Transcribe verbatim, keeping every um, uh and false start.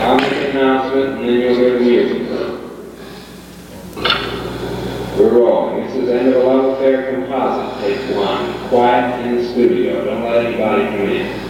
I'll make an announcement and then you'll hear the music. We're rolling. This is End of a Love Affair composite, take one. Quiet in the studio. Don't let anybody come in.